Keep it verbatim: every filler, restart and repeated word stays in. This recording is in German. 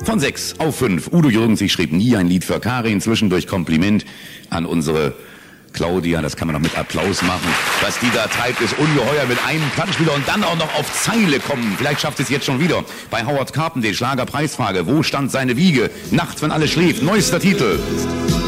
Von sechs auf fünf. Udo Jürgens, ich schrieb nie ein Lied für Karin. Zwischendurch Kompliment an unsere Claudia, das kann man noch mit Applaus machen. Was die da treibt, ist ungeheuer mit einem Plattenspieler und dann auch noch auf Zeile kommen. Vielleicht schafft es jetzt schon wieder. Bei Howard Carpendale, Schlagerpreisfrage. Wo stand seine Wiege? Nachts, wenn alles schläft. Neuester Titel.